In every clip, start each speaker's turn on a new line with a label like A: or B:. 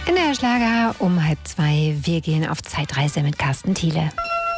A: NDR Schlager um 1:30. Wir gehen auf Zeitreise mit Carsten Thiele.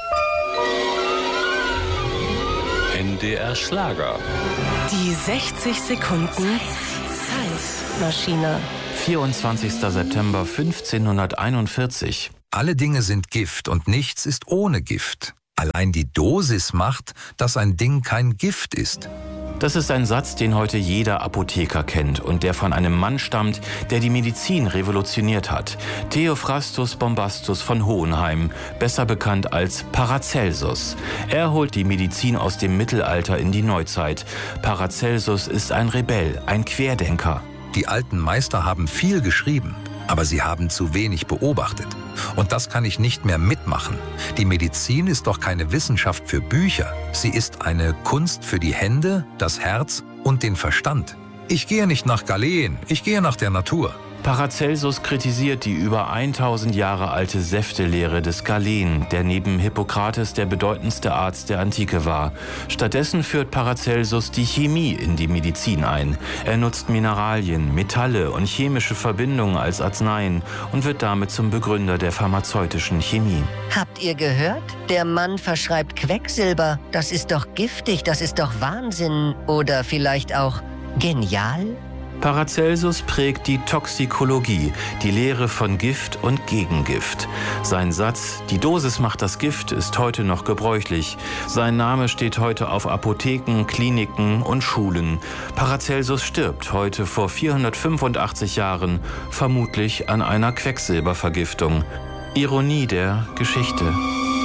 B: NDR Schlager.
C: Die 60 Sekunden Zeitmaschine.
D: 24. September 1541.
E: Alle Dinge sind Gift und nichts ist ohne Gift. Allein die Dosis macht, dass ein Ding kein Gift ist.
D: Das ist ein Satz, den heute jeder Apotheker kennt und der von einem Mann stammt, der die Medizin revolutioniert hat. Theophrastus Bombastus von Hohenheim, besser bekannt als Paracelsus. Er holt die Medizin aus dem Mittelalter in die Neuzeit. Paracelsus ist ein Rebell, ein Querdenker.
E: Die alten Meister haben viel geschrieben, aber sie haben zu wenig beobachtet. Und das kann ich nicht mehr mitmachen. Die Medizin ist doch keine Wissenschaft für Bücher. Sie ist eine Kunst für die Hände, das Herz und den Verstand. Ich gehe nicht nach Galen, ich gehe nach der Natur.
D: Paracelsus kritisiert die über 1000 Jahre alte Säftelehre des Galen, der neben Hippokrates der bedeutendste Arzt der Antike war. Stattdessen führt Paracelsus die Chemie in die Medizin ein. Er nutzt Mineralien, Metalle und chemische Verbindungen als Arzneien und wird damit zum Begründer der pharmazeutischen Chemie.
F: Habt ihr gehört? Der Mann verschreibt Quecksilber. Das ist doch giftig, das ist doch Wahnsinn. Oder vielleicht auch genial?
D: Paracelsus prägt die Toxikologie, die Lehre von Gift und Gegengift. Sein Satz, die Dosis macht das Gift, ist heute noch gebräuchlich. Sein Name steht heute auf Apotheken, Kliniken und Schulen. Paracelsus stirbt heute vor 485 Jahren, vermutlich an einer Quecksilbervergiftung. Ironie der Geschichte.